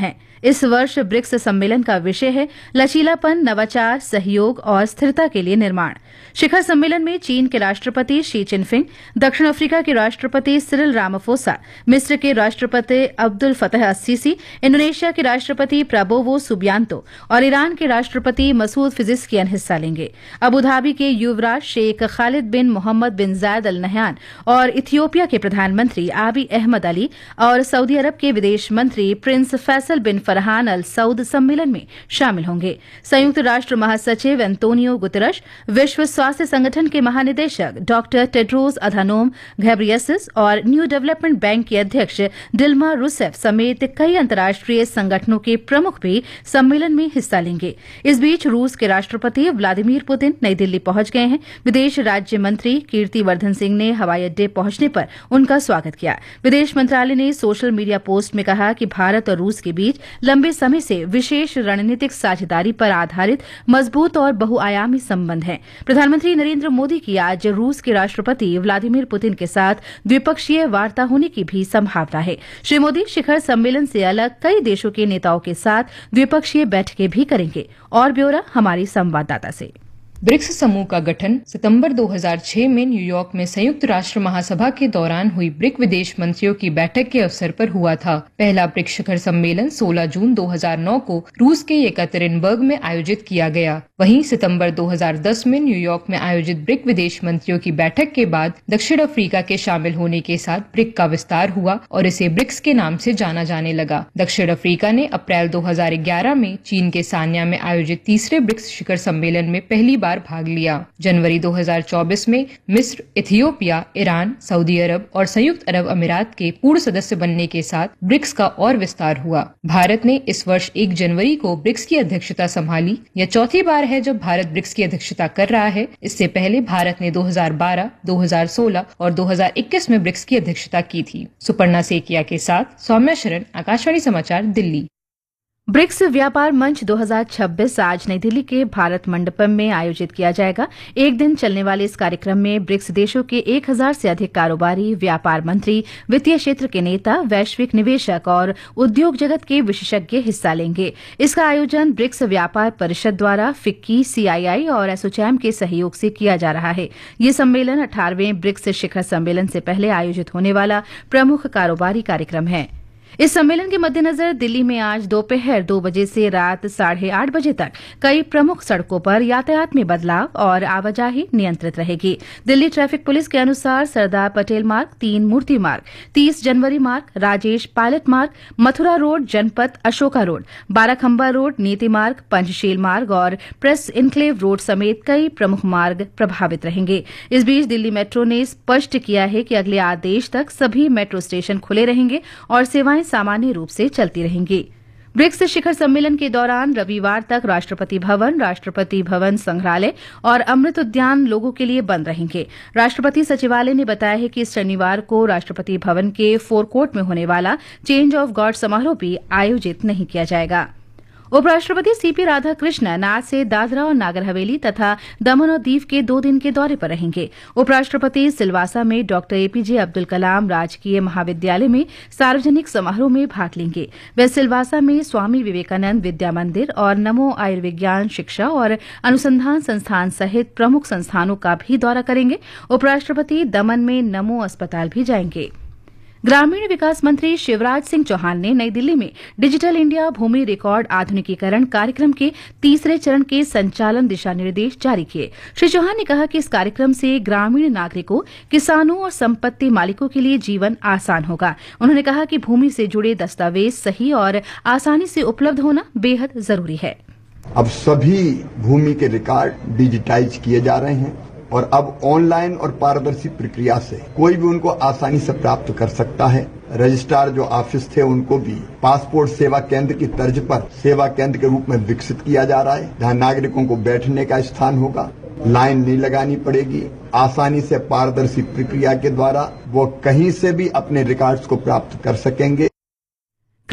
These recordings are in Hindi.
हैं। इस वर्ष ब्रिक्स सम्मेलन का विषय है लचीलापन, नवाचार, सहयोग और स्थिरता के लिए निर्माण। शिखर सम्मेलन में चीन के राष्ट्रपति शी चिनफिंग, दक्षिण अफ्रीका के राष्ट्रपति सिरिल रामाफोसा, मिस्र के राष्ट्रपति अब्दुल फतह अस्सीसी, इंडोनेशिया के राष्ट्रपति प्रबोवो सुबियांतो और ईरान के राष्ट्रपति मसूद फिजिस्कियन हिस्सा लेंगे। अबू धाबी के युवराज शेख खालिद बिन मोहम्मद बिन जायद अल नहयान और इथियोपिया के प्रधानमंत्री आबी अहमद अली और सऊदी अरब के विदेश मंत्री प्रिंस फैसल बिन फरहान अल सऊद सम्मेलन में शामिल होंगे। संयुक्त राष्ट्र महासचिव एंटोनियो गुतेरश, विश्व स्वास्थ्य संगठन के महानिदेशक डॉक्टर टेड्रोस अधानोम घेब्रेयेसस और न्यू डेवलपमेंट बैंक के अध्यक्ष डिल्मा रूसेफ समेत कई अंतर्राष्ट्रीय संगठनों के प्रमुख भी सम्मेलन में हिस्सा लेंगे। इस बीच रूस के राष्ट्रपति व्लादिमीर पुतिन नई दिल्ली पहुंच गए हैं। विदेश राज्य मंत्री कीर्तिवर्धन सिंह ने हवाई अड्डे पहुंचने पर उनका स्वागत किया। विदेश मंत्रालय ने सोशल मीडिया पोस्ट में कहा कि भारत और रूस के बीच लंबे समय से विशेष रणनीतिक साझेदारी पर आधारित मजबूत और बहुआयामी संबंध हैं। प्रधानमंत्री नरेंद्र मोदी की आज रूस के राष्ट्रपति व्लादिमीर पुतिन के साथ द्विपक्षीय वार्ता होने की भी संभावना है। श्री मोदी शिखर सम्मेलन से अलग कई देशों के नेताओं के साथ द्विपक्षीय बैठकें भी करेंगे। और ब्यौरा हमारी संवाददाता से। ब्रिक्स समूह का गठन सितंबर 2006 में न्यूयॉर्क में संयुक्त राष्ट्र महासभा के दौरान हुई ब्रिक विदेश मंत्रियों की बैठक के अवसर पर हुआ था। पहला ब्रिक्स शिखर सम्मेलन 16 जून 2009 को रूस के येकतेरिनबर्ग में आयोजित किया गया। वहीं सितंबर 2010 में न्यूयॉर्क में आयोजित ब्रिक विदेश मंत्रियों की बैठक के बाद दक्षिण अफ्रीका के शामिल होने के साथ ब्रिक का विस्तार हुआ और इसे ब्रिक्स के नाम से जाना जाने लगा। दक्षिण अफ्रीका ने अप्रैल 2011 में चीन के सान्या में आयोजित तीसरे ब्रिक्स शिखर सम्मेलन में पहली बार भाग लिया। जनवरी 2024 में मिस्र, इथियोपिया, ईरान, सऊदी अरब और संयुक्त अरब अमीरात के पूर्ण सदस्य बनने के साथ ब्रिक्स का और विस्तार हुआ। भारत ने इस वर्ष 1 जनवरी को ब्रिक्स की अध्यक्षता संभाली। यह चौथी बार है जब भारत ब्रिक्स की अध्यक्षता कर रहा है। इससे पहले भारत ने 2012, 2016 और 2021 में ब्रिक्स की अध्यक्षता की थी। सुपर्णा सेकिया के साथ सौम्या शरण, आकाशवाणी समाचार, दिल्ली। ब्रिक्स व्यापार मंच 2026 आज नई दिल्ली के भारत मंडपम में आयोजित किया जाएगा। एक दिन चलने वाले इस कार्यक्रम में ब्रिक्स देशों के 1000 से अधिक कारोबारी, व्यापार मंत्री, वित्तीय क्षेत्र के नेता, वैश्विक निवेशक और उद्योग जगत के विशेषज्ञ हिस्सा लेंगे। इसका आयोजन ब्रिक्स व्यापार परिषद द्वारा फिक्की, CII और एसोचैम के सहयोग से किया जा रहा है। ये सम्मेलन 18वें ब्रिक्स शिखर सम्मेलन से पहले आयोजित होने वाला प्रमुख कारोबारी कार्यक्रम है। इस सम्मेलन के मद्देनजर दिल्ली में आज दोपहर 2 बजे से रात 8:30 बजे तक कई प्रमुख सड़कों पर यातायात में बदलाव और आवाजाही नियंत्रित रहेगी। दिल्ली ट्रैफिक पुलिस के अनुसार सरदार पटेल मार्ग, 3 मूर्ति मार्ग, 30 जनवरी मार्ग, राजेश पायलट मार्ग, मथुरा रोड, जनपथ अशोका रोड, बाराखंबा रोड, नीति मार्ग, पंचशील मार्ग और प्रेस इनक्लेव रोड समेत कई प्रमुख मार्ग प्रभावित रहेंगे। इस बीच दिल्ली मेट्रो ने स्पष्ट किया है कि अगले आदेश तक सभी मेट्रो स्टेशन खुले रहेंगे और सेवाएं सामान्य रूप से चलती रहेंगी। ब्रिक्स शिखर सम्मेलन के दौरान रविवार तक राष्ट्रपति भवन संग्रहालय और अमृत उद्यान लोगों के लिए बंद रहेंगे। राष्ट्रपति सचिवालय ने बताया है कि इस शनिवार को राष्ट्रपति भवन के फोरकोर्ट में होने वाला चेंज ऑफ गार्ड समारोह भी आयोजित नहीं किया जाएगा। उपराष्ट्रपति CP राधाकृष्णन आज से दादरा और नागर हवेली तथा दमन और दीव के 2 दिन के दौरे पर रहेंगे। उपराष्ट्रपति सिलवासा में डॉक्टर APJ अब्दुल कलाम राजकीय महाविद्यालय में सार्वजनिक समारोह में भाग लेंगे। वे सिलवासा में स्वामी विवेकानंद विद्या मंदिर और नमो आयुर्विज्ञान शिक्षा और अनुसंधान संस्थान सहित प्रमुख संस्थानों का भी दौरा करेंगे। उपराष्ट्रपति दमन में नमो अस्पताल भी जाएंगे। ग्रामीण विकास मंत्री शिवराज सिंह चौहान ने नई दिल्ली में डिजिटल इंडिया भूमि रिकॉर्ड आधुनिकीकरण कार्यक्रम के तीसरे चरण के संचालन दिशा निर्देश जारी किए। श्री चौहान ने कहा कि इस कार्यक्रम से ग्रामीण नागरिकों, किसानों और संपत्ति मालिकों के लिए जीवन आसान होगा। उन्होंने कहा कि भूमि से जुड़े दस्तावेज सही और आसानी से उपलब्ध होना बेहद जरूरी है। अब सभी भूमि के रिकॉर्ड डिजिटाइज किए जा रहे हैं और अब ऑनलाइन और पारदर्शी प्रक्रिया से कोई भी उनको आसानी से प्राप्त कर सकता है। रजिस्ट्रार जो ऑफिस थे उनको भी पासपोर्ट सेवा केंद्र की तर्ज पर सेवा केंद्र के रूप में विकसित किया जा रहा है, जहां नागरिकों को बैठने का स्थान होगा, लाइन नहीं लगानी पड़ेगी, आसानी से पारदर्शी प्रक्रिया के द्वारा वो कहीं से भी अपने रिकॉर्ड्स को प्राप्त कर सकेंगे।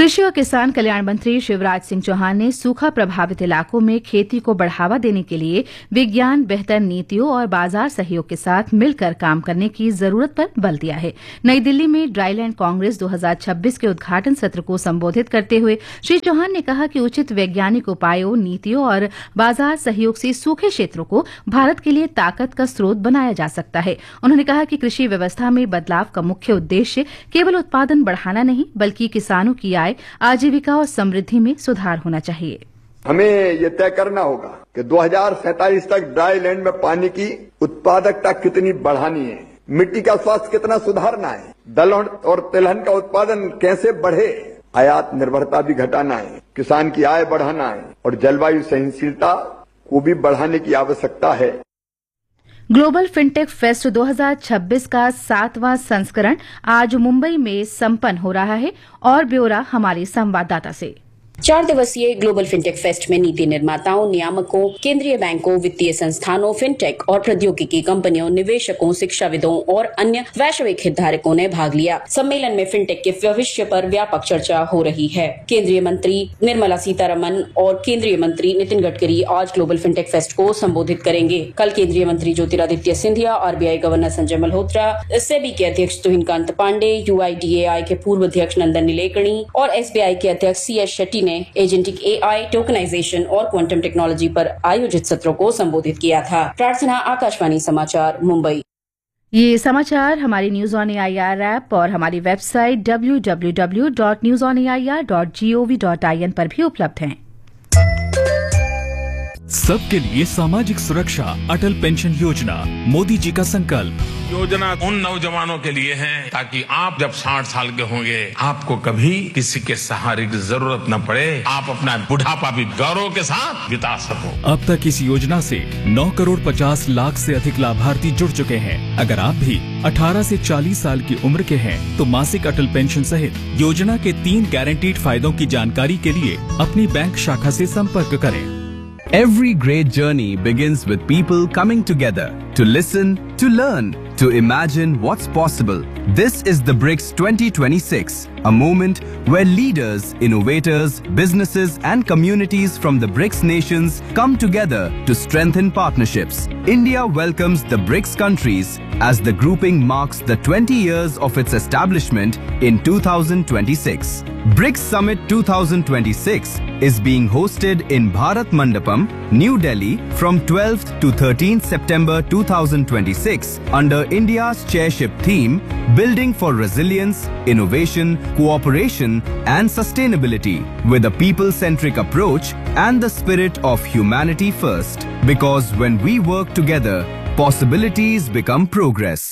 कृषि और किसान कल्याण मंत्री शिवराज सिंह चौहान ने सूखा प्रभावित इलाकों में खेती को बढ़ावा देने के लिए विज्ञान, बेहतर नीतियों और बाजार सहयोग के साथ मिलकर काम करने की जरूरत पर बल दिया है। नई दिल्ली में ड्राईलैंड कांग्रेस 2026 के उद्घाटन सत्र को संबोधित करते हुए श्री चौहान ने कहा कि उचित वैज्ञानिक उपायों, नीतियों और बाजार सहयोग से सूखे क्षेत्रों को भारत के लिए ताकत का स्रोत बनाया जा सकता है। उन्होंने कहा कि कृषि व्यवस्था में बदलाव का मुख्य उद्देश्य केवल उत्पादन बढ़ाना नहीं, बल्कि किसानों की आय, आजीविका और समृद्धि में सुधार होना चाहिए। हमें ये तय करना होगा कि 2047 तक ड्राई लैंड में पानी की उत्पादकता कितनी बढ़ानी है, मिट्टी का स्वास्थ्य कितना सुधारना है, दलहन और तिलहन का उत्पादन कैसे बढ़े, आयात निर्भरता भी घटाना है, किसान की आय बढ़ाना है और जलवायु सहनशीलता को भी बढ़ाने की आवश्यकता है। ग्लोबल फिनटेक फेस्ट 2026 का 7वां संस्करण आज मुंबई में संपन्न हो रहा है और ब्यौरा हमारे संवाददाता से। 4 दिवसीय ग्लोबल फिनटेक फेस्ट में नीति निर्माताओं, नियामकों, केंद्रीय बैंकों, वित्तीय संस्थानों, फिनटेक और प्रौद्योगिकी कंपनियों, निवेशकों, शिक्षाविदों और अन्य वैश्विक हितधारकों ने भाग लिया। सम्मेलन में फिनटेक के भविष्य पर व्यापक चर्चा हो रही है। केंद्रीय मंत्री निर्मला सीतारमण और केंद्रीय मंत्री नितिन गडकरी आज ग्लोबल फिनटेक फेस्ट को संबोधित करेंगे। कल केंद्रीय मंत्री ज्योतिरादित्य सिंधिया, आरबीआई गवर्नर संजय मल्होत्रा, सेबी के अध्यक्ष तुहिनकांत पांडे, यूआईडीएआई के पूर्व अध्यक्ष नंदन नीलेकणी और एसबीआई के अध्यक्ष सीएस शेट्टी ने एजेंटिक एआई, टोकनाइजेशन और क्वांटम टेक्नोलॉजी पर आयोजित सत्रों को संबोधित किया था। प्रार्थना, आकाशवाणी समाचार, मुंबई। ये समाचार हमारी न्यूज ऑन एआईआर ऐप और हमारी वेबसाइट www.newsonair.gov.in पर भी उपलब्ध हैं। सबके लिए सामाजिक सुरक्षा, अटल पेंशन योजना, मोदी जी का संकल्प। योजना उन नौजवानों के लिए है ताकि आप जब 60 साल के होंगे आपको कभी किसी के सहारे की जरूरत न पड़े, आप अपना बुढ़ापा भी गौरव के साथ बिता सको। अब तक इस योजना से 9 करोड़ 50 लाख से अधिक लाभार्थी जुड़ चुके हैं। अगर आप भी 18 से 40 साल की उम्र के हैं तो मासिक अटल पेंशन सहित योजना के 3 गारंटीड फायदों की जानकारी के लिए अपनी बैंक शाखा से संपर्क करें। Every great journey begins with people coming together to listen, to learn, to imagine what's possible. This is the BRICS 2026, a moment where leaders, innovators, businesses and communities from the BRICS nations come together to strengthen partnerships. India welcomes the BRICS countries as the grouping marks the 20 years of its establishment in 2026. BRICS Summit 2026 is being hosted in Bharat Mandapam, New Delhi from 12th to 13th September 2026 under India's chairship theme Building for Resilience, Innovation, Cooperation and Sustainability with a people-centric approach and the spirit of humanity first. Because when we work together, possibilities become progress.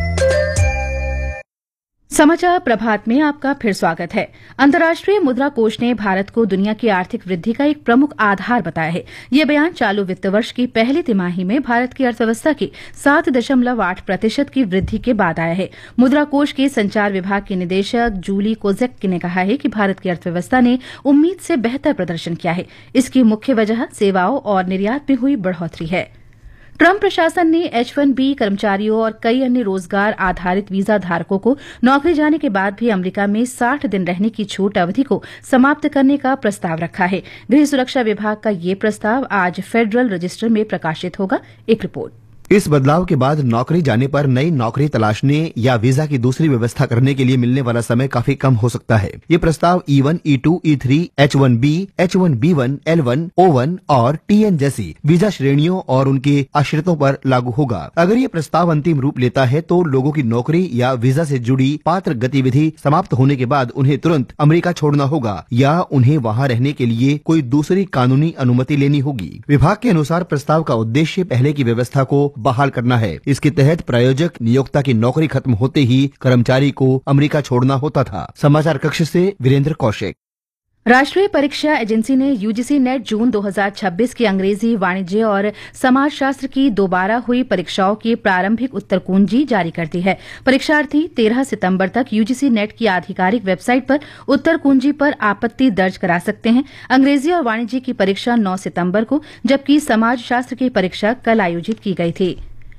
समाचार प्रभात में आपका फिर स्वागत है। अंतर्राष्ट्रीय मुद्रा कोष ने भारत को दुनिया की आर्थिक वृद्धि का एक प्रमुख आधार बताया है। यह बयान चालू वित्त वर्ष की पहली तिमाही में भारत की अर्थव्यवस्था की 7.8% की वृद्धि के बाद आया है। मुद्रा कोष के संचार विभाग की निदेशक जूली कोजेक ने कहा है कि भारत की अर्थव्यवस्था ने उम्मीद से बेहतर प्रदर्शन किया है। इसकी मुख्य वजह सेवाओं और निर्यात में हुई बढ़ोतरी है। ट्रंप प्रशासन ने H-1B कर्मचारियों और कई अन्य रोजगार आधारित वीजा धारकों को नौकरी जाने के बाद भी अमेरिका में 60 दिन रहने की छूट अवधि को समाप्त करने का प्रस्ताव रखा है। गृह सुरक्षा विभाग का ये प्रस्ताव आज फेडरल रजिस्टर में प्रकाशित होगा। एक रिपोर्ट। इस बदलाव के बाद नौकरी जाने पर नई नौकरी तलाशने या वीजा की दूसरी व्यवस्था करने के लिए मिलने वाला समय काफी कम हो सकता है। ये प्रस्ताव E1, E2, E3, H-1B, H-1B1, L1, O1 और TN जैसी वीजा श्रेणियों और उनके आश्रितों पर लागू होगा। अगर ये प्रस्ताव अंतिम रूप लेता है तो लोगों की नौकरी या वीजा से जुड़ी पात्र गतिविधि समाप्त होने के बाद उन्हें तुरंत अमेरिका छोड़ना होगा या उन्हें वहाँ रहने के लिए कोई दूसरी कानूनी अनुमति लेनी होगी। विभाग के अनुसार प्रस्ताव का उद्देश्य पहले की व्यवस्था को बहाल करना है। इसके तहत प्रायोजक नियोक्ता की नौकरी खत्म होते ही कर्मचारी को अमेरिका छोड़ना होता था। समाचार कक्ष से वीरेंद्र कौशिक। राष्ट्रीय परीक्षा एजेंसी ने यूजीसी नेट जून 2026 की अंग्रेजी, वाणिज्य और समाजशास्त्र की दोबारा हुई परीक्षाओं की प्रारंभिक उत्तर कुंजी जारी कर दी है। परीक्षार्थी 13 सितंबर तक यूजीसी नेट की आधिकारिक वेबसाइट पर उत्तर कुंजी पर आपत्ति दर्ज करा सकते हैं। अंग्रेजी और वाणिज्य की परीक्षा 9 सितंबर को, जबकि समाजशास्त्र की परीक्षा कल आयोजित की गई थी।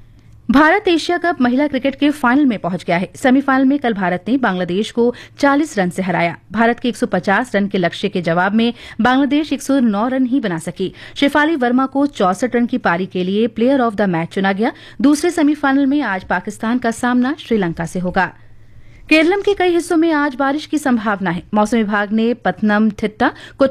भारत एशिया कप महिला क्रिकेट के फाइनल में पहुंच गया है। सेमीफाइनल में कल भारत ने बांग्लादेश को 40 रन से हराया। भारत के 150 रन के लक्ष्य के जवाब में बांग्लादेश 109 रन ही बना सकी। शेफाली वर्मा को 64 रन की पारी के लिए प्लेयर ऑफ द मैच चुना गया। दूसरे सेमीफाइनल में आज पाकिस्तान का सामना श्रीलंका से होगा। केरलम के कई हिस्सों में आज बारिश की संभावना है। मौसम विभाग ने पत्तनमथिट्टा